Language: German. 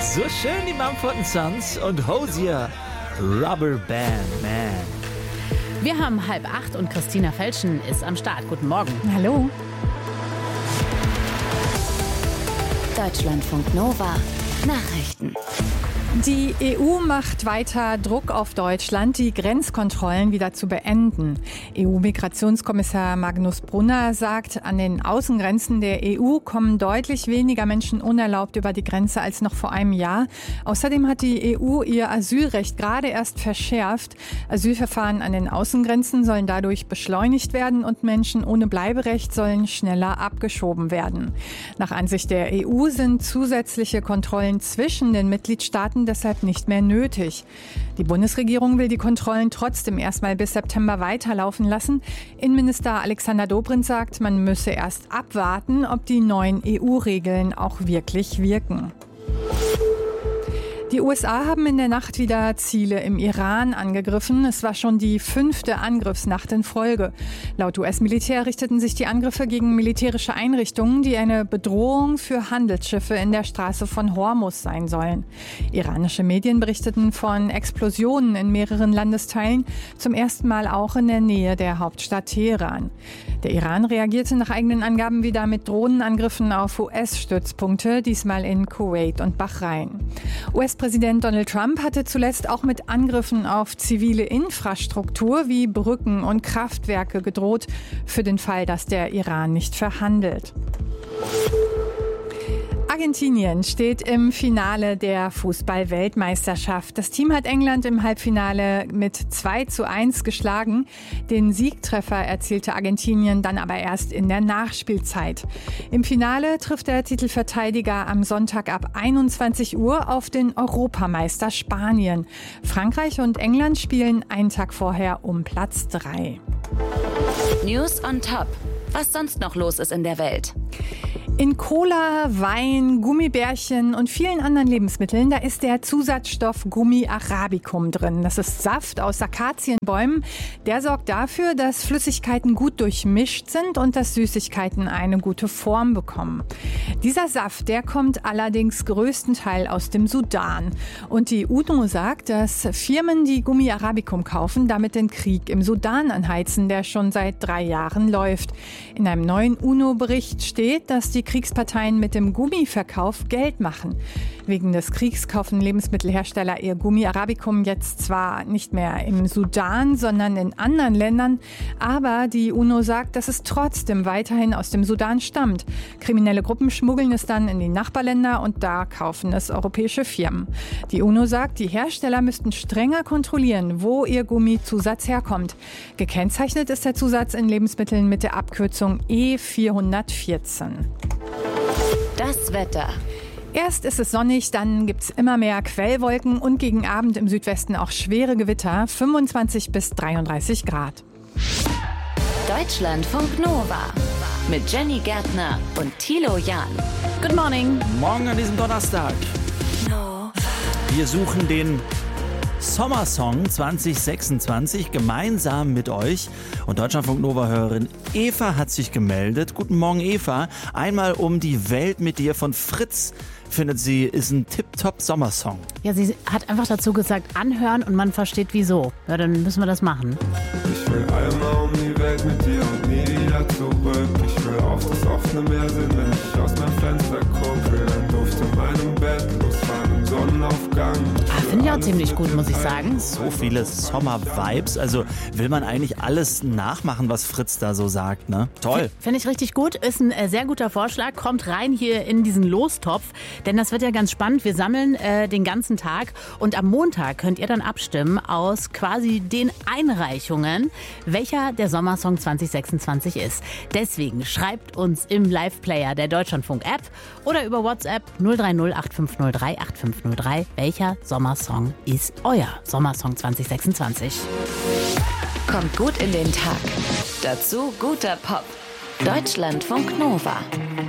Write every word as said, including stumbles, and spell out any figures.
So schön, die Mumford and Sons und Hozier, Rubber Band Man. Wir haben halb acht und Christina Felschen ist am Start. Guten Morgen. Hallo. Deutschlandfunk Nova. Nachrichten. Die E U macht weiter Druck auf Deutschland, die Grenzkontrollen wieder zu beenden. E U-Migrationskommissar Magnus Brunner sagt, an den Außengrenzen der E U kommen deutlich weniger Menschen unerlaubt über die Grenze als noch vor einem Jahr. Außerdem hat die E U ihr Asylrecht gerade erst verschärft. Asylverfahren an den Außengrenzen sollen dadurch beschleunigt werden und Menschen ohne Bleiberecht sollen schneller abgeschoben werden. Nach Ansicht der E U sind zusätzliche Kontrollen zwischen den Mitgliedstaaten deshalb nicht mehr nötig. Die Bundesregierung will die Kontrollen trotzdem erstmal bis September weiterlaufen lassen. Innenminister Alexander Dobrindt sagt, man müsse erst abwarten, ob die neuen E U-Regeln auch wirklich wirken. Die U S A haben in der Nacht wieder Ziele im Iran angegriffen. Es war schon die fünfte Angriffsnacht in Folge. Laut U S-Militär richteten sich die Angriffe gegen militärische Einrichtungen, die eine Bedrohung für Handelsschiffe in der Straße von Hormuz sein sollen. Iranische Medien berichteten von Explosionen in mehreren Landesteilen, zum ersten Mal auch in der Nähe der Hauptstadt Teheran. Der Iran reagierte nach eigenen Angaben wieder mit Drohnenangriffen auf U S-Stützpunkte, diesmal in Kuwait und Bahrain. U S-Präsident Donald Trump hatte zuletzt auch mit Angriffen auf zivile Infrastruktur wie Brücken und Kraftwerke gedroht, für den Fall, dass der Iran nicht verhandelt. Argentinien steht im Finale der Fußball-Weltmeisterschaft. Das Team hat England im Halbfinale mit zwei zu eins geschlagen. Den Siegtreffer erzielte Argentinien dann aber erst in der Nachspielzeit. Im Finale trifft der Titelverteidiger am Sonntag ab einundzwanzig Uhr auf den Europameister Spanien. Frankreich und England spielen einen Tag vorher um Platz drei. News on Top. Was sonst noch los ist in der Welt? In Cola, Wein, Gummibärchen und vielen anderen Lebensmitteln, da ist der Zusatzstoff Gummi Arabicum drin. Das ist Saft aus Akazienbäumen. Der sorgt dafür, dass Flüssigkeiten gut durchmischt sind und dass Süßigkeiten eine gute Form bekommen. Dieser Saft, der kommt allerdings größtenteils aus dem Sudan. Und die UNO sagt, dass Firmen, die Gummi Arabicum kaufen, damit den Krieg im Sudan anheizen, der schon seit drei Jahren läuft. In einem neuen UNO-Bericht steht, dass die Kriegsparteien mit dem Gummiverkauf Geld machen. Wegen des Kriegs kaufen Lebensmittelhersteller ihr Gummi Arabicum jetzt zwar nicht mehr im Sudan, sondern in anderen Ländern, aber die UNO sagt, dass es trotzdem weiterhin aus dem Sudan stammt. Kriminelle Gruppen schmuggeln es dann in die Nachbarländer und da kaufen es europäische Firmen. Die UNO sagt, die Hersteller müssten strenger kontrollieren, wo ihr Gummizusatz herkommt. Gekennzeichnet ist der Zusatz in Lebensmitteln mit der Abkürzung E vierhundertvierzehn. Das Wetter. Erst ist es sonnig, dann gibt es immer mehr Quellwolken und gegen Abend im Südwesten auch schwere Gewitter, fünfundzwanzig bis dreiunddreißig Grad. Deutschlandfunk Nova mit Jenny Gärtner und Thilo Jahn. Good morning. Morgen an diesem Donnerstag. Wir suchen den Sommersong zwanzig sechsundzwanzig gemeinsam mit euch. Und Deutschlandfunk Nova-Hörerin Eva hat sich gemeldet. Guten Morgen, Eva. Einmal um die Welt mit dir von Fritz. Findet sie, ist ein tipptopp Sommersong. Ja, sie hat einfach dazu gesagt, anhören und man versteht wieso. Ja, dann müssen wir das machen. Ich will einmal um die Welt mit dir und nie wieder zurück. Ich will auf das offene Meer sehen, wenn ich aus meinem Fenster gucke. Dann Duft in meinem Bett, losfahren im Sonnenaufgang. Ah, finde ich auch ziemlich gut, muss ich sagen. So viele Sommer-Vibes. Also will man eigentlich alles nachmachen, was Fritz da so sagt, ne? Toll. Finde ich richtig gut. Ist ein äh, sehr guter Vorschlag. Kommt rein hier in diesen Lostopf. Denn das wird ja ganz spannend. Wir sammeln äh, den ganzen Tag. Und am Montag könnt ihr dann abstimmen aus quasi den Einreichungen, welcher der Sommersong zwanzig sechsundzwanzig ist. Deswegen schreibt uns im Live-Player der Deutschlandfunk-App oder über WhatsApp null drei null acht fünf null drei acht fünf null drei. Welcher Sommersong ist euer Sommersong zwanzig sechsundzwanzig? Kommt gut in den Tag. Dazu guter Pop. Deutschlandfunk Nova.